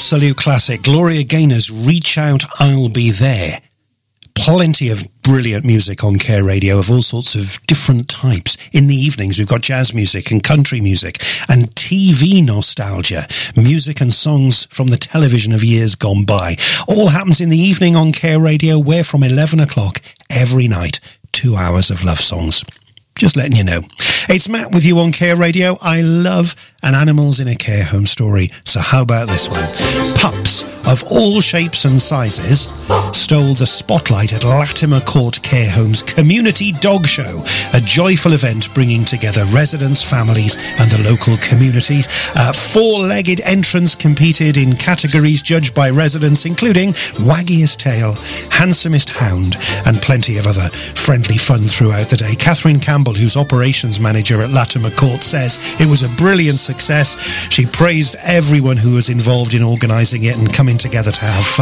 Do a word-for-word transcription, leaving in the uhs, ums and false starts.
absolute classic. Gloria Gaynor's Reach Out, I'll Be There. Plenty of brilliant music on Care Radio of all sorts of different types. In the evenings, we've got jazz music and country music and T V nostalgia, music and songs from the television of years gone by. All happens in the evening on Care Radio, where from eleven o'clock every night, two hours of love songs. Just letting you know. It's Matt with you on Care Radio. I love an animals in a care home story. So how about this one? Pups of all shapes and sizes stole the spotlight at Latimer Court Care Home's Community Dog Show, a joyful event bringing together residents, families and the local communities. Uh, four-legged entrants competed in categories judged by residents, including waggiest tail, handsomest hound and plenty of other friendly fun throughout the day. Catherine Campbell, who's operations manager at Latimer Court, says it was a brilliant success. She praised everyone who was involved in organising it and coming together to have fun.